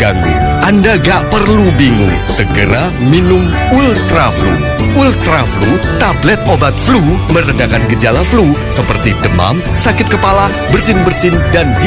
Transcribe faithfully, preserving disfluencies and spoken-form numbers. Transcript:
mengganggu. Anda gak perlu bingung. Segera minum Ultraflu. Ultraflu, tablet obat flu meredakan gejala flu seperti demam, sakit kepala, bersin-bersin, dan